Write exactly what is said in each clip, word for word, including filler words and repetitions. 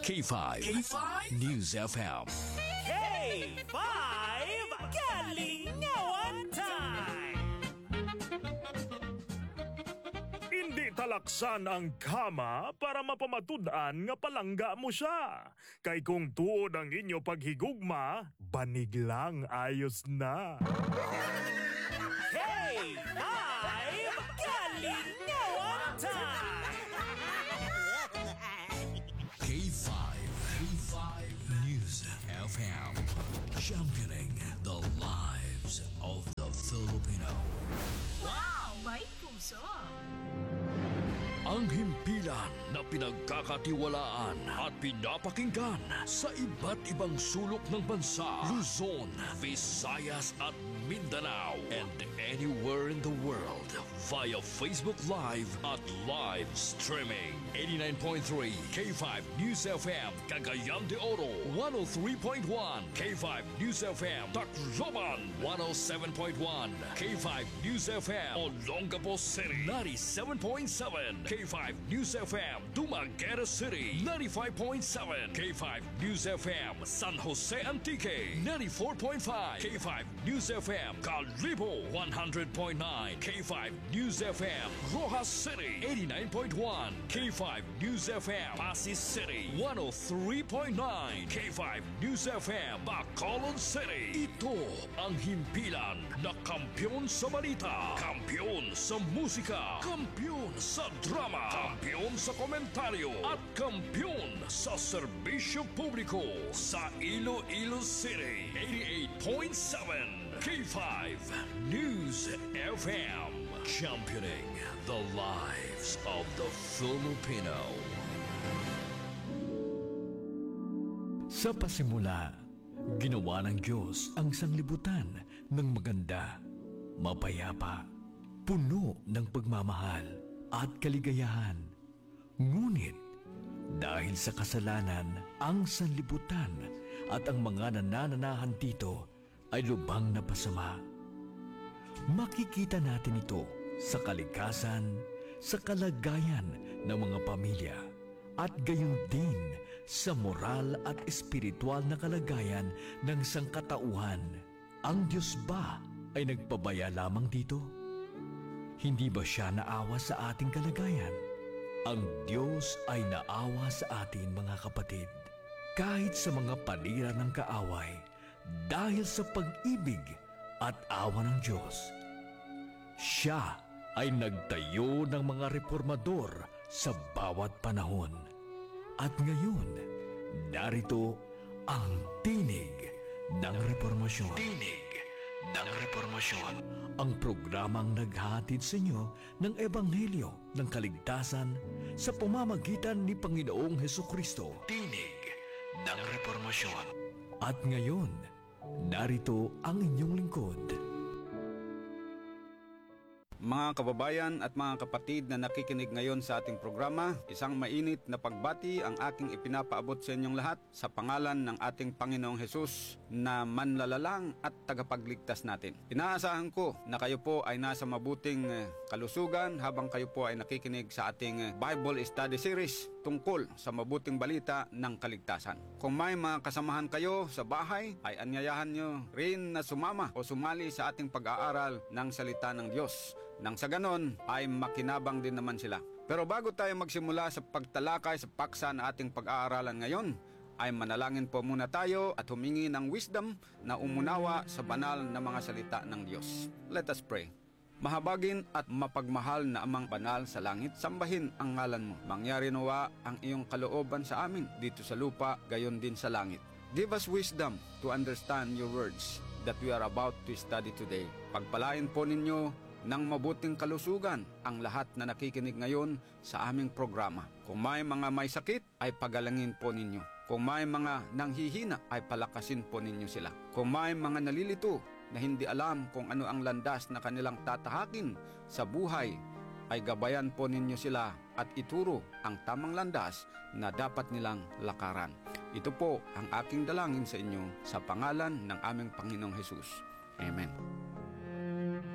K five, K five News F M. K five Kalingawan Time! Hindi talaksan ang kama para mapamatudan nga palangga mo siya. Kay kung tuod ang inyo paghigugma, banig lang ayos na. K five Kalingawan Time! K five, K five News F M. Championing the lives of the Filipino. Wow! May puso! Ang himpilan na pinagkakatiwalaan at pinapakinggan sa iba't ibang sulok ng bansa, Luzon, Visayas at Mindanao, and anywhere in the world via Facebook Live at live streaming. eighty-nine point three K five News F M, Cagayan de Oro, one oh three point one K five News F M, Tacloban, one oh seven point one K five News F M, Olongapo City, ninety-seven point seven K five News F M, Dumaguete City, ninety-five point seven K five News F M, San Jose Antique, ninety-four point five K five News F M, Calibo, one hundred point nine K five News F M, Rojas City, eighty-nine point one K five News F M, Pasig City, one oh three point nine K five News F M, Bacolod City. Ito ang himpilan na kampyon sa balita, kampyon sa musika, kampyon sa drama, kampyon sa komentaryo at kampyon sa serbisyo publiko sa Iloilo City. eighty-eight point seven K five News F M, championing the lives of the Filipino. Sa pasimula, ginawa ng Diyos ang sanglibutan ng maganda, mapayapa, puno ng pagmamahal at kaligayahan. Ngunit dahil sa kasalanan, ang sanlibutan at ang mga nanananahan dito ay lubhang napasama. Makikita natin ito sa kalikasan, sa kalagayan ng mga pamilya, at gayon din sa moral at espiritual na kalagayan ng sangkatauhan. Ang Diyos ba ay nagpabaya lamang dito? Hindi ba siya naawa sa ating kalagayan? Ang Diyos ay naawa sa atin, mga kapatid, kahit sa mga panira ng kaaway, dahil sa pag-ibig at awa ng Diyos. Siya ay nagtayo ng mga reformador sa bawat panahon. At ngayon, narito ang tinig ng reformasyon. Tinig ng reformasyon. Ang programang naghahatid sa inyo ng Ebanghelyo ng Kaligtasan sa pamamagitan ni Panginoong Hesukristo. Tinig ng reformasyon. At ngayon, narito ang inyong lingkod. Mga kababayan at mga kapatid na nakikinig ngayon sa ating programa, isang mainit na pagbati ang aking ipinapaabot sa inyong lahat sa pangalan ng ating Panginoong Hesus na manlalalang at tagapagligtas natin. Inaasahan ko na kayo po ay nasa mabuting kalusugan habang kayo po ay nakikinig sa ating Bible Study Series tungkol sa mabuting balita ng kaligtasan. Kung may mga kasamahan kayo sa bahay, ay anyayahan nyo rin na sumama o sumali sa ating pag-aaral ng salita ng Diyos. Nang sa ganon ay makinabang din naman sila. Pero bago tayo magsimula sa pagtalakay sa paksa na ating pag-aaralan ngayon, ay manalangin po muna tayo at humingi ng wisdom na umunawa sa banal na mga salita ng Diyos. Let us pray. Mahabagin at mapagmahal na Amang banal sa langit, sambahin ang ngalan mo. Mangyari nawa ang iyong kalooban sa amin dito sa lupa, gayon din sa langit. Give us wisdom to understand your words that we are about to study today. Pagpalain po ninyo ng mabuting kalusugan ang lahat na nakikinig ngayon sa aming programa. Kung may mga may sakit, ay pagalangin po ninyo. Kung may mga nanghihina, ay palakasin po ninyo sila. Kung may mga nalilito na hindi alam kung ano ang landas na kanilang tatahakin sa buhay, ay gabayan po ninyo sila at ituro ang tamang landas na dapat nilang lakaran. Ito po ang aking dalangin sa inyo sa pangalan ng aming Panginoong Hesus. Amen.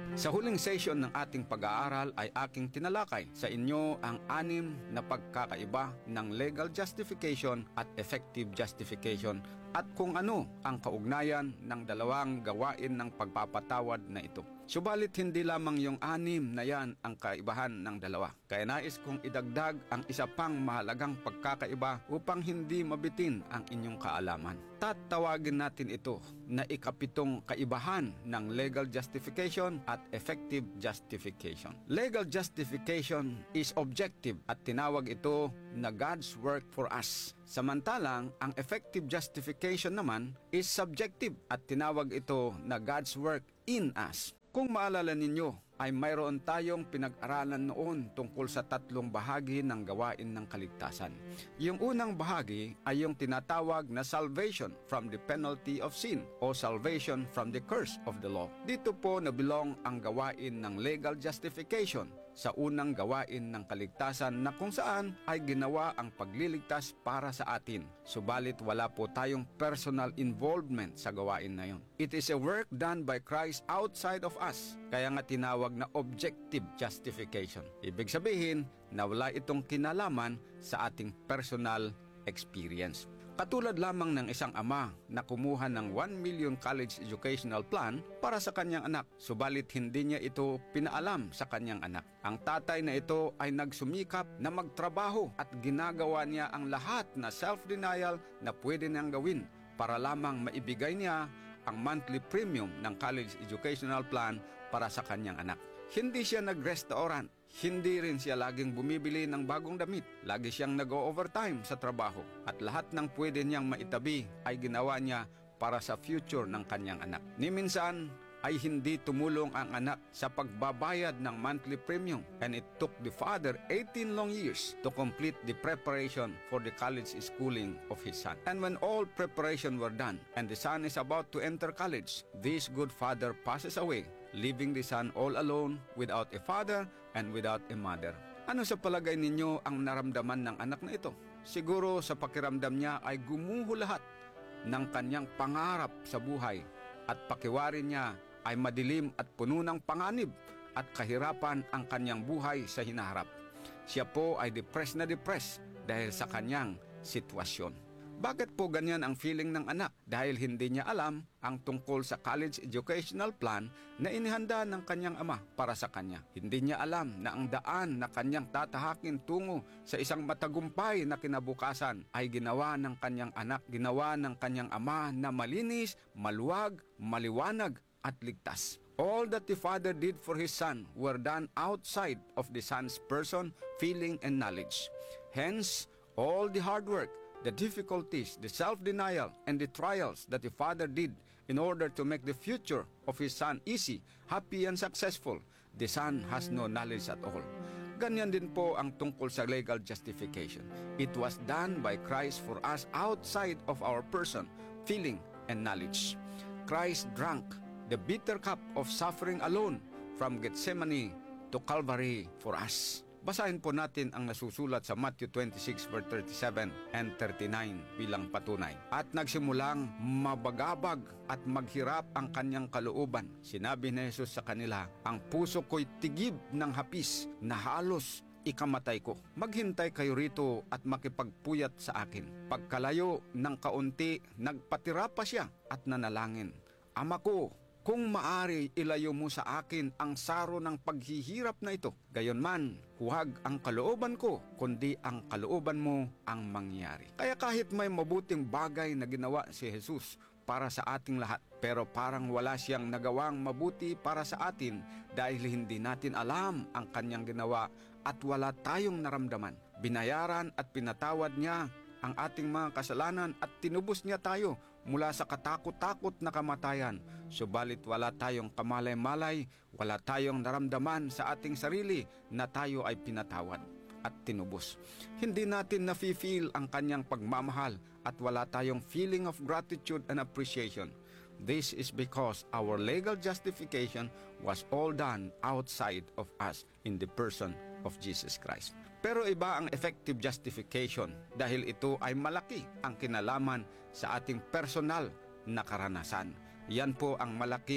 Sa huling session ng ating pag-aaral ay aking tinalakay sa inyo ang anim na pagkakaiba ng legal justification at effective justification at kung ano ang kaugnayan ng dalawang gawain ng pagpapatawad na ito. Subalit hindi lamang yung anim na yan ang kaibahan ng dalawa. Kaya nais kong idagdag ang isa pang mahalagang pagkakaiba upang hindi mabitin ang inyong kaalaman. Tatawagin natin ito na ikapitong kaibahan ng legal justification at effective justification. Legal justification is objective at tinawag ito na God's work for us. Samantalang ang effective justification naman is subjective at tinawag ito na God's work in us. Kung maalala ninyo, ay mayroon tayong pinag-aralan noon tungkol sa tatlong bahagi ng gawain ng kaligtasan. Yung unang bahagi ay yung tinatawag na salvation from the penalty of sin o salvation from the curse of the law. Dito po nabilong ang gawain ng legal justification sa unang gawain ng kaligtasan na kung saan ay ginawa ang pagliligtas para sa atin. Subalit wala po tayong personal involvement sa gawain na yon. It is a work done by Christ outside of us. Kaya nga tinawag na objective justification. Ibig sabihin na wala itong kinalaman sa ating personal experience. Katulad lamang ng isang ama na kumuha ng one million college educational plan para sa kanyang anak, subalit hindi niya ito pinaalam sa kanyang anak. Ang tatay na ito ay nagsumikap na magtrabaho at ginagawa niya ang lahat na self-denial na pwede niyang gawin para lamang maibigay niya ang monthly premium ng college educational plan para sa kanyang anak. Hindi siya nag-restaurant, hindi rin siya laging bumibili ng bagong damit. Lagi siyang nag-overtime sa trabaho at lahat ng pwede niyang maitabi ay ginawa niya para sa future ng kanyang anak. Ni minsan ay hindi tumulong ang anak sa pagbabayad ng monthly premium and it took the father eighteen long years to complete the preparation for the college schooling of his son. And when all preparation were done and the son is about to enter college, this good father passes away, leaving the son all alone without a father and without a mother. Ano sa palagay ninyo ang naramdaman ng anak na ito? Siguro sa pakiramdam niya ay gumuho lahat ng kanyang pangarap sa buhay at pakiwarin niya ay madilim at puno ng panganib at kahirapan ang kanyang buhay sa hinaharap. Siya po ay depressed na depressed dahil sa kanyang sitwasyon. Bakit po ganyan ang feeling ng anak? Dahil hindi niya alam ang tungkol sa college educational plan na inihanda ng kanyang ama para sa kanya. Hindi niya alam na ang daan na kanyang tatahakin tungo sa isang matagumpay na kinabukasan ay ginawa ng kanyang anak, ginawa ng kanyang ama na malinis, maluwag, maliwanag at ligtas. All that the father did for his son were done outside of the son's person, feeling, and knowledge. Hence, all the hard work, the difficulties, the self-denial, and the trials that the father did in order to make the future of his son easy, happy, and successful, the son has no knowledge at all. Ganyan din po ang tungkol sa legal justification. It was done by Christ for us outside of our person, feeling, and knowledge. Christ drank the bitter cup of suffering alone from Gethsemane to Calvary for us. Basahin po natin ang nasusulat sa Matthew twenty-six verse thirty-seven and thirty-nine bilang patunay. At nagsimulang mabagabag at maghirap ang kanyang kalooban. Sinabi ni Jesus sa kanila, ang puso ko'y tigib ng hapis na halos ikamatay ko. Maghintay kayo rito at makipagpuyat sa akin. Pagkalayo ng kaunti, nagpatira pa siya at nanalangin. Ama ko, kung maari, ilayo mo sa akin ang saro ng paghihirap na ito. Gayunman, huwag ang kalooban ko, kundi ang kalooban mo ang mangyari. Kaya kahit may mabuting bagay na ginawa si Jesus para sa ating lahat, pero parang wala siyang nagawang mabuti para sa atin dahil hindi natin alam ang kanyang ginawa at wala tayong naramdaman. Binayaran at pinatawad niya ang ating mga kasalanan at tinubos niya tayo mula sa katakot-takot na kamatayan. Subalit wala tayong kamalay-malay, wala tayong naramdaman sa ating sarili na tayo ay pinatawad at tinubos. Hindi natin nafe-feel ang kanyang pagmamahal at wala tayong feeling of gratitude and appreciation. This is because our legal justification was all done outside of us in the person of Jesus Christ. Pero iba ang effective justification dahil ito ay malaki ang kinalaman sa ating personal na karanasan. Yan po ang malaking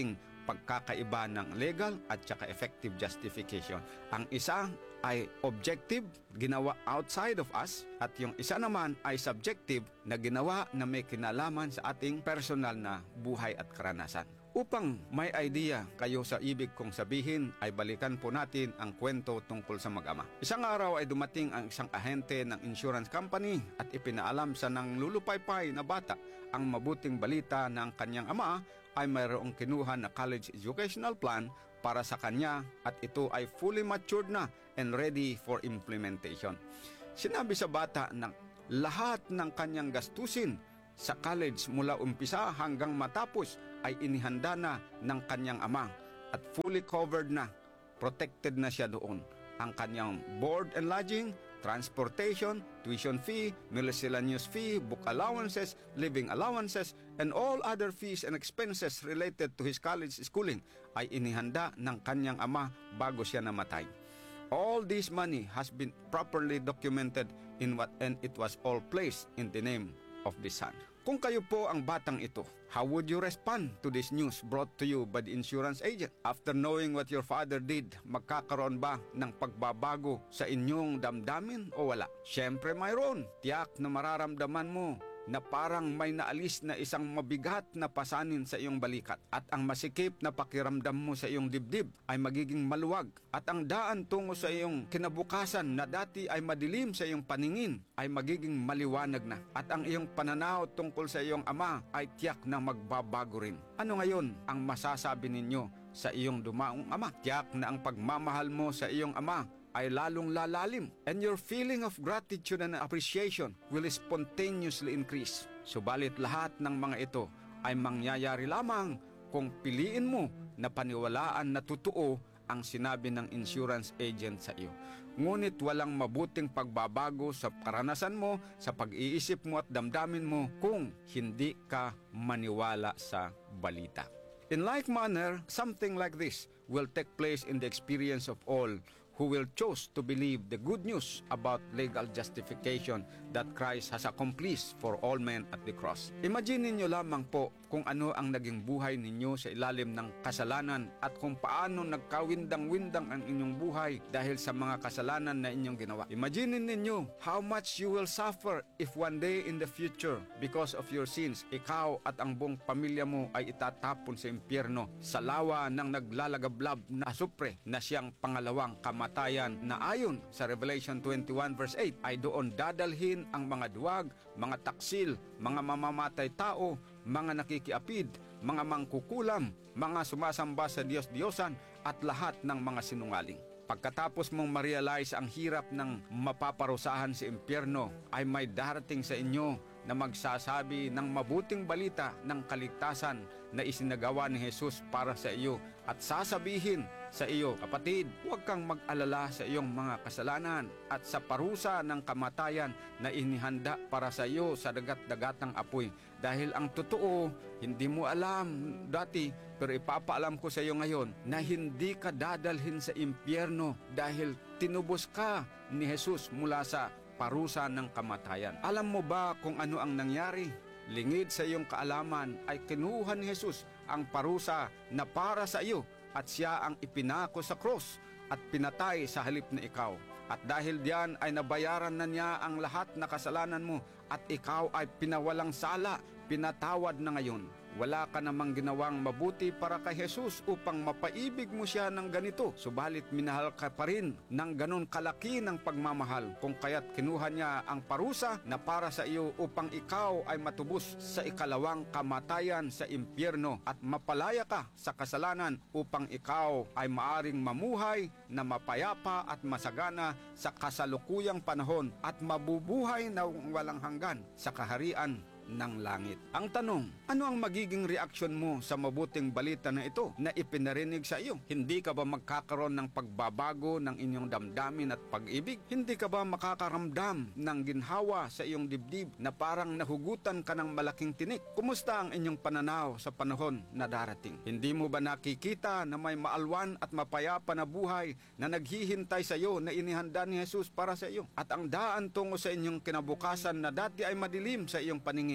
pagkakaiba ng legal at saka effective justification. Ang isa ay objective, ginawa outside of us, at yung isa naman ay subjective na ginawa na may kinalaman sa ating personal na buhay at karanasan. Upang may idea kayo sa ibig kong sabihin, ay balikan po natin ang kwento tungkol sa mag-ama. Isang araw ay dumating ang isang ahente ng insurance company at ipinaalam sa nang lulupaypay na bata ang mabuting balita na ang kanyang ama ay mayroong kinuha na college educational plan para sa kanya at ito ay fully matured na and ready for implementation. Sinabi sa bata na lahat ng kanyang gastusin sa college mula umpisa hanggang matapos ay inihanda na ng kanyang ama at fully covered na, protected na siya doon. Ang kanyang board and lodging, transportation, tuition fee, miscellaneous fee, book allowances, living allowances, and all other fees and expenses related to his college schooling ay inihanda ng kanyang ama bago siya namatay. All this money has been properly documented in what and it was all placed in the name of the son. Kung kayo po ang batang ito, how would you respond to this news brought to you by the insurance agent? After knowing what your father did, magkakaroon ba ng pagbabago sa inyong damdamin o wala? Siyempre mayroon. Tiyak na mararamdaman mo na parang may naalis na isang mabigat na pasanin sa iyong balikat at ang masikip na pakiramdam mo sa iyong dibdib ay magiging maluwag at ang daan tungo sa iyong kinabukasan na dati ay madilim sa iyong paningin ay magiging maliwanag na at ang iyong pananaw tungkol sa iyong ama ay tiyak na magbabago rin. Ano ngayon ang masasabi ninyo sa iyong dumaong ama? Tiyak na ang pagmamahal mo sa iyong ama ay lalong lalalim and your feeling of gratitude and appreciation will spontaneously increase. Subalit lahat ng mga ito ay mangyayari lamang kung piliin mo na paniwalaan na totoo ang sinabi ng insurance agent sa iyo. Ngunit walang mabuting pagbabago sa karanasan mo, sa pag-iisip mo at damdamin mo kung hindi ka maniwala sa balita. In like manner, something like this will take place in the experience of all who will choose to believe the good news about legal justification that Christ has accomplished for all men at the cross. Imagine ninyo lamang po kung ano ang naging buhay ninyo sa ilalim ng kasalanan at kung paano nagkawindang-windang ang inyong buhay dahil sa mga kasalanan na inyong ginawa. Imagine ninyo how much you will suffer if one day in the future, because of your sins, ikaw at ang buong pamilya mo ay itatapon sa impyerno sa lawa ng naglalagablab na supre na siyang pangalawang kamatayan na ayon sa Revelation twenty-one verse eight ay doon dadalhin ang mga duwag, mga taksil, mga mamamatay tao, mga nakikiapid, mga mangkukulam, mga sumasamba sa Diyos-Diyosan at lahat ng mga sinungaling. Pagkatapos mong ma-realize ang hirap ng mapaparusahan sa impyerno, ay may darating sa inyo na magsasabi ng mabuting balita ng kaligtasan na isinagawa ni Jesus para sa iyo at sasabihin sa iyo, kapatid, huwag kang mag-alala sa iyong mga kasalanan at sa parusa ng kamatayan na inihanda para sa iyo sa dagat-dagatang apoy. Dahil ang totoo, hindi mo alam dati, pero ipapaalam ko sa iyo ngayon na hindi ka dadalhin sa impyerno dahil tinubos ka ni Jesus mula sa parusa ng kamatayan. Alam mo ba kung ano ang nangyari? Lingid sa iyong kaalaman ay kinuha ni Jesus ang parusa na para sa iyo at siya ang ipinako sa cross at pinatay sa halip na ikaw. At dahil diyan ay nabayaran na niya ang lahat na kasalanan mo at ikaw ay pinawalang sala, pinatawad na ngayon. Wala ka namang ginawang mabuti para kay Jesus upang mapaibig mo siya ng ganito. Subalit minahal ka pa rin ng ganon kalaki ng pagmamahal kung kaya't kinuha niya ang parusa na para sa iyo upang ikaw ay matubos sa ikalawang kamatayan sa impyerno at mapalaya ka sa kasalanan upang ikaw ay maaring mamuhay na mapayapa at masagana sa kasalukuyang panahon at mabubuhay na walang hanggan sa kaharian ng langit. Ang tanong, ano ang magiging reaksyon mo sa mabuting balita na ito na ipinarinig sa iyo? Hindi ka ba magkakaroon ng pagbabago ng inyong damdamin at pag-ibig? Hindi ka ba makakaramdam ng ginhawa sa iyong dibdib na parang nahugutan ka ng malaking tinik? Kumusta ang inyong pananaw sa panahon na darating? Hindi mo ba nakikita na may maalwan at mapayapa na buhay na naghihintay sa iyo na inihanda ni Jesus para sa iyo? At ang daan tungo sa inyong kinabukasan na dati ay madilim sa iyong paningin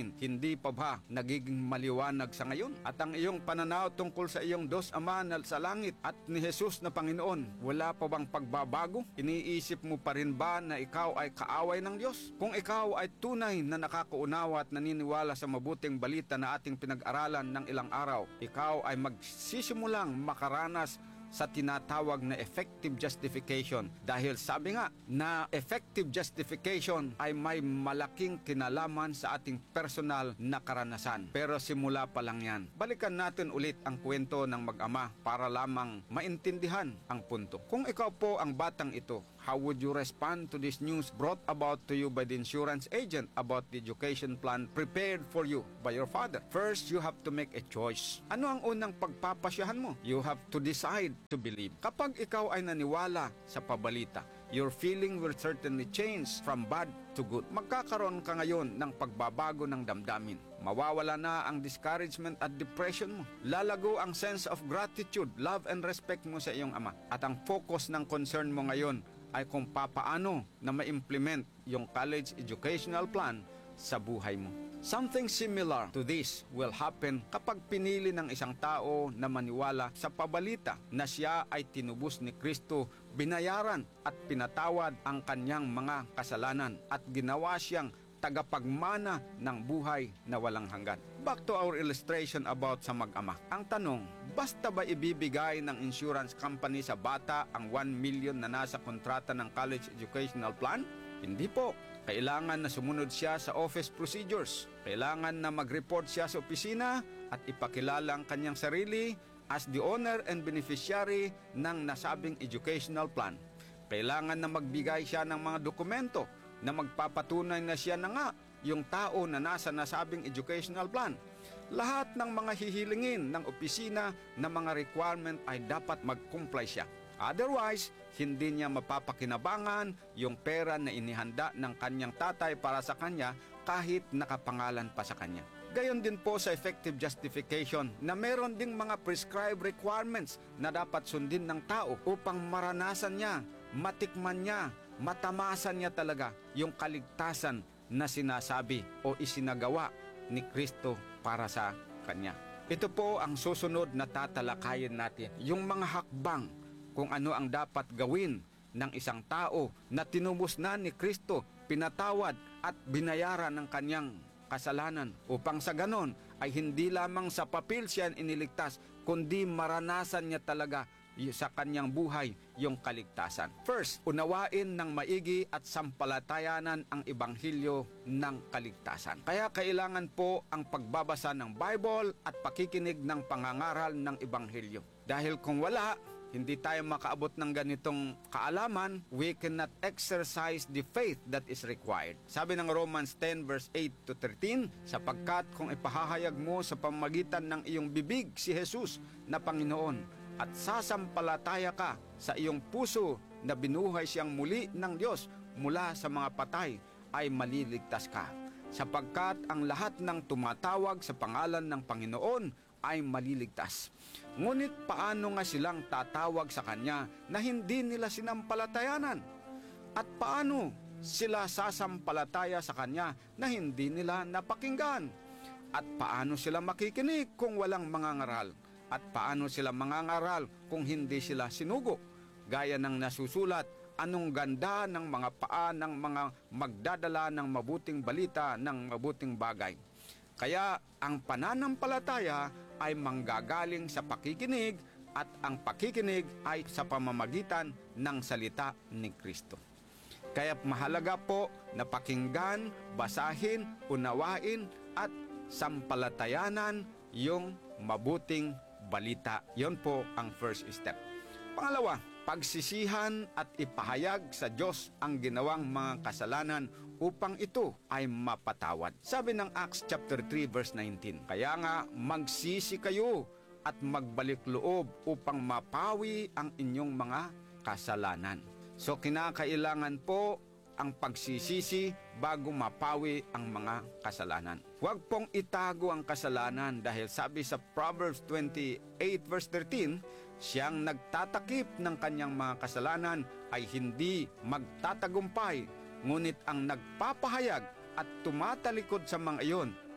damdamin, hindi pa ba nagiging maliwanag sa ngayon? At ang iyong pananaw tungkol sa iyong Diyos Ama na sa langit at ni Jesus na Panginoon, wala pa bang pagbabago? Iniisip mo pa rin ba na ikaw ay kaaway ng Diyos? Kung ikaw ay tunay na nakakaunawa at naniniwala sa mabuting balita na ating pinag-aralan ng ilang araw, ikaw ay magsisimulang makaranas sa tinatawag na effective justification. Dahil sabi nga na effective justification ay may malaking kinalaman sa ating personal na karanasan. Pero simula pa lang yan. Balikan natin ulit ang kwento ng mag-ama para lamang maintindihan ang punto. Kung ikaw po ang batang ito, how would you respond to this news brought about to you by the insurance agent about the education plan prepared for you by your father? First, you have to make a choice. Ano ang unang pagpapasyahan mo? You have to decide to believe. Kapag ikaw ay naniwala sa pabalita, your feeling will certainly change from bad to good. Magkakaroon ka ngayon ng pagbabago ng damdamin. Mawawala na ang discouragement at depression mo. Lalago ang sense of gratitude, love and respect mo sa iyong ama. At ang focus ng concern mo ngayon ay kung papaano na ma-implement yung college educational plan sa buhay mo. Something similar to this will happen kapag pinili ng isang tao na maniwala sa pabalita na siya ay tinubos ni Kristo, binayaran at pinatawad ang kanyang mga kasalanan at ginawa siyang tagapagmana ng buhay na walang hanggan. Back to our illustration about sa mag-ama. Ang tanong, basta ba ibibigay ng insurance company sa bata ang one million na nasa kontrata ng college educational plan? Hindi po. Kailangan na sumunod siya sa office procedures. Kailangan na mag-report siya sa opisina at ipakilala ang kanyang sarili as the owner and beneficiary ng nasabing educational plan. Kailangan na magbigay siya ng mga dokumento na magpapatunay na siya na nga yung tao na nasa nasabing educational plan. Lahat ng mga hihilingin ng opisina na mga requirement ay dapat mag-comply siya. Otherwise, hindi niya mapapakinabangan yung pera na inihanda ng kanyang tatay para sa kanya kahit nakapangalan pa sa kanya. Gayon din po sa effective justification na meron ding mga prescribed requirements na dapat sundin ng tao upang maranasan niya, matikman niya, matamasan niya talaga yung kaligtasan na sinasabi o isinagawa ni Kristo para sa kanya. Ito po ang susunod na tatalakayin natin, yung mga hakbang kung ano ang dapat gawin ng isang tao na tinubos na ni Kristo, pinatawad at binayaran ng kanyang kasalanan upang sa ganon ay hindi lamang sa papel siya iniligtas kundi maranasan niya talaga sa kanyang buhay yung kaligtasan. First, unawain ng maigi at sampalatayanan ang ebanghelyo ng kaligtasan. Kaya kailangan po ang pagbabasa ng Bible at pakikinig ng pangangaral ng ebanghelyo. Dahil kung wala, hindi tayo makaabot ng ganitong kaalaman, we cannot exercise the faith that is required. Sabi ng Romans ten verse eight to thirteen, sapagkat kung ipahahayag mo sa pamamagitan ng iyong bibig si Jesus na Panginoon at sasampalataya ka sa iyong puso na binuhay siyang muli ng Diyos mula sa mga patay, ay maliligtas ka. Sapagkat ang lahat ng tumatawag sa pangalan ng Panginoon ay maliligtas. Ngunit paano nga silang tatawag sa Kanya na hindi nila sinampalatayanan? At paano sila sasampalataya sa Kanya na hindi nila napakinggan? At paano sila makikinig kung walang mangangaral? At paano sila mangangaral kung hindi sila sinugo? Gaya ng nasusulat, anong ganda ng mga paa ng mga magdadala ng mabuting balita ng mabuting bagay. Kaya ang pananampalataya ay manggagaling sa pakikinig at ang pakikinig ay sa pamamagitan ng salita ni Kristo. Kaya mahalaga po na pakinggan, basahin, unawain at sampalatayanan yung mabuting balita. Yon po ang first step. Pangalawa, pagsisihan at ipahayag sa Diyos ang ginawang mga kasalanan upang ito ay mapatawad. Sabi ng Acts chapter three verse nineteen, kaya nga magsisi kayo at magbalik loob upang mapawi ang inyong mga kasalanan. So kinakailangan po ang pagsisisi bago mapawi ang mga kasalanan. Huwag pong itago ang kasalanan dahil sabi sa Proverbs twenty-eight verse thirteen, siyang nagtatakip ng kanyang mga kasalanan ay hindi magtatagumpay, ngunit ang nagpapahayag at tumatalikod sa mga iyon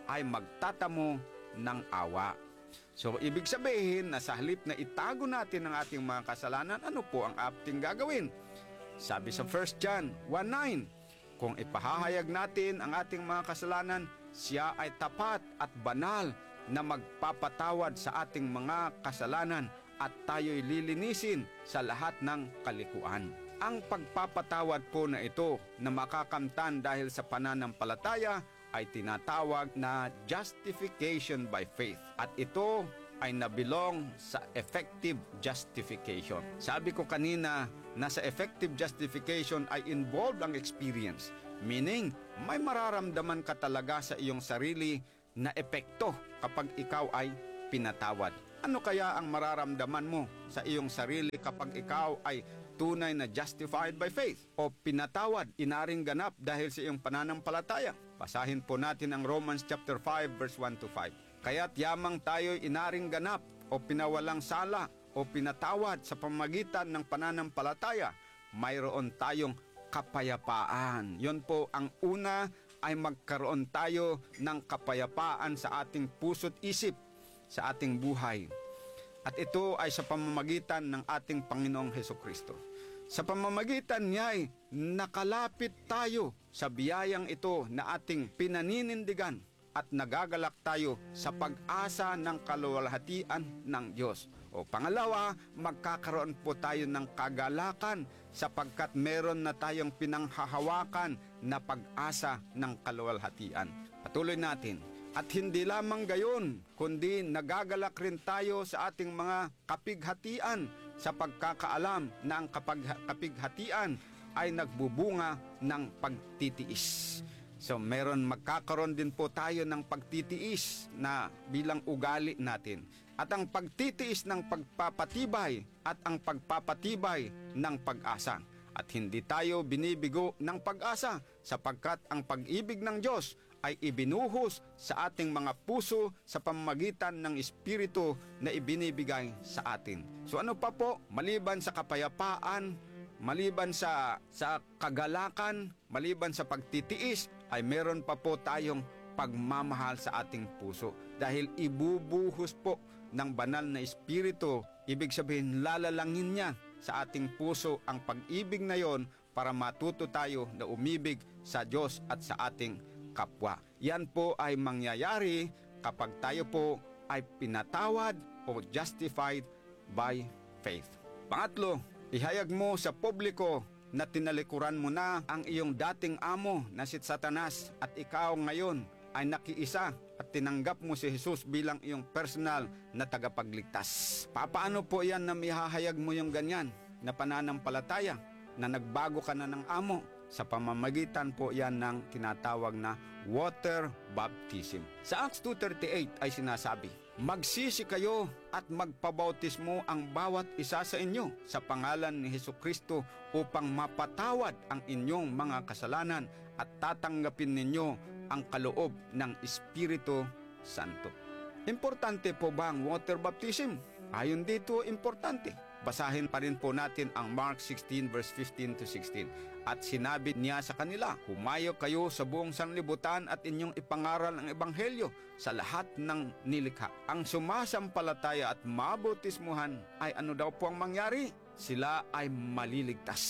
ay magtatamo ng awa. So, ibig sabihin na sa halip na itago natin ang ating mga kasalanan, ano po ang ating gagawin? Sabi sa First John one nine, kung ipahahayag natin ang ating mga kasalanan, siya ay tapat at banal na magpapatawad sa ating mga kasalanan at tayo'y lilinisin sa lahat ng kalikuan. Ang pagpapatawad po na ito na makakamtan dahil sa pananampalataya ay tinatawag na justification by faith. At ito ay nabilong sa effective justification. Sabi ko kanina na sa effective justification ay involved ang experience. Meaning, may mararamdaman ka talaga sa iyong sarili na epekto kapag ikaw ay pinatawad. Ano kaya ang mararamdaman mo sa iyong sarili kapag ikaw ay tunay na justified by faith o pinatawad, inaring ganap dahil sa iyong pananampalataya? Basahin po natin ang Romans chapter five verse one to five. Kaya't yamang tayo'y inaring ganap o pinawalang sala o pinatawad sa pamamagitan ng pananampalataya, mayroon tayong kapayapaan. Yon po ang una, ay magkaroon tayo ng kapayapaan sa ating puso't isip, sa ating buhay. At ito ay sa pamamagitan ng ating Panginoong Hesukristo. Sa pamamagitan niya ay nakalapit tayo sa biyayang ito na ating pinaninindigan at nagagalak tayo sa pag-asa ng kaluwalhatian ng Diyos. O pangalawa, magkakaroon po tayo ng kagalakan sapagkat meron na tayong pinanghahawakan na pag-asa ng kaluwalhatian. Patuloy natin. At hindi lamang gayon, kundi nagagalak rin tayo sa ating mga kapighatian sa pagkakaalam na ang kapag- kapighatian ay nagbubunga ng pagtitiis. So meron magkakaroon din po tayo ng pagtitiis na bilang ugali natin. At ang pagtitiis ng pagpapatibay at ang pagpapatibay ng pag-asa. At hindi tayo binibigo ng pag-asa sapagkat ang pag-ibig ng Diyos ay ibinuhos sa ating mga puso sa pamamagitan ng Espiritu na ibinibigay sa atin. So ano pa po? Maliban sa kapayapaan, maliban sa, sa kagalakan, maliban sa pagtitiis, ay meron pa po tayong pagmamahal sa ating puso. Dahil ibubuhos po ng banal na Espiritu, ibig sabihin lalalangin niya sa ating puso ang pag-ibig na yon para matuto tayo na umibig sa Diyos at sa ating kapwa. Yan po ay mangyayari kapag tayo po ay pinatawad o justified by faith. Pangatlo, ihayag mo sa publiko na tinalikuran mo na ang iyong dating amo na si Satanas at ikaw ngayon ay nakiisa at tinanggap mo si Jesus bilang iyong personal na tagapagligtas. Papaano po yan na ihahayag mo yung ganyan na pananampalataya na nagbago ka na ng amo? Sa pamamagitan po yan ng tinatawag na water baptism. Sa Acts two thirty-eight ay sinasabi, magsisi kayo at magpabautismo ang bawat isa sa inyo sa pangalan ni Hesukristo upang mapatawad ang inyong mga kasalanan at tatanggapin ninyo ang kaloob ng Espiritu Santo. Importante po ba ang water baptism? Ayon dito, importante. Basahin pa rin po natin ang Mark sixteen verse fifteen to sixteen. At sinabi niya sa kanila, humayo kayo sa buong sanlibutan at inyong ipangaral ang ebanghelyo sa lahat ng nilikha. Ang sumasampalataya at mabautismuhan ay ano daw po ang mangyari? Sila ay maliligtas.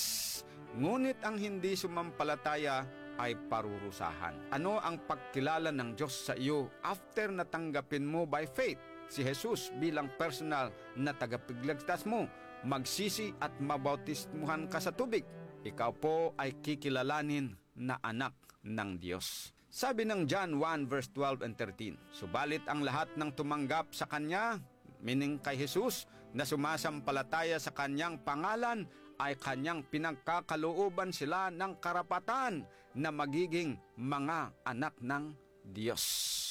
Ngunit ang hindi sumampalataya ay parurusahan. Ano ang pagkilala ng Diyos sa iyo after natanggapin mo by faith si Jesus bilang personal na tagapagligtas mo? Magsisi at mabautismuhan ka sa tubig. Ikaw po ay kikilalanin na anak ng Diyos. Sabi ng John one verse twelve and thirteen, subalit ang lahat ng tumanggap sa Kanya, meaning kay Jesus, na sumasampalataya sa Kanyang pangalan, ay Kanyang pinagkakalooban sila ng karapatan na magiging mga anak ng Diyos.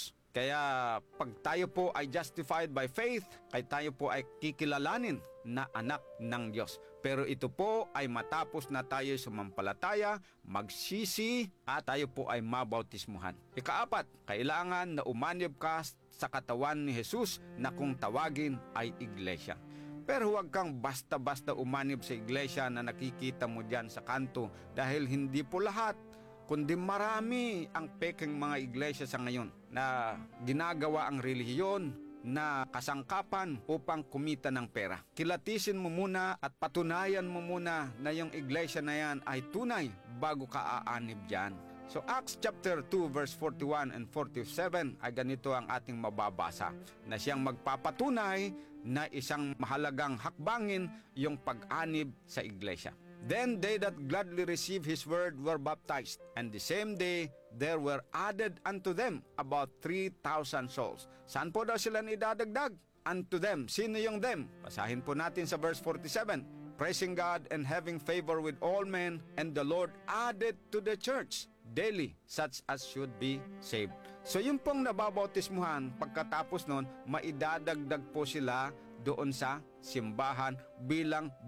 Kaya pag tayo po ay justified by faith, kay tayo po ay kikilalanin na anak ng Diyos. Pero ito po ay matapos na tayo sumampalataya, magsisi, at tayo po ay mabautismuhan. Ikaapat, kailangan na umanib ka sa katawan ni Jesus na kung tawagin ay iglesia. Pero huwag kang basta-basta umanib sa iglesia na nakikita mo dyan sa kanto dahil hindi po lahat kundi marami ang peking mga iglesia sa ngayon na ginagawa ang relihiyon na kasangkapan upang kumita ng pera. Kilatisin mo muna at patunayan mo muna na yung iglesia na yan ay tunay bago ka aanib dyan. So Acts chapter two verse forty-one and forty-seven ay ganito ang ating mababasa, na siyang magpapatunay na isang mahalagang hakbangin yung pag-anib sa iglesia. Then they that gladly received his word were baptized, and the same day there were added unto them about three thousand souls. Saan po daw sila nidadagdag? Unto them. Sino yung them? Basahin po natin sa verse forty-seven. Praising God and having favor with all men, and the Lord added to the church daily such as should be saved. So yung pong nababautismuhan, pagkatapos nun, maidadagdag po sila doon sa simbahan bilang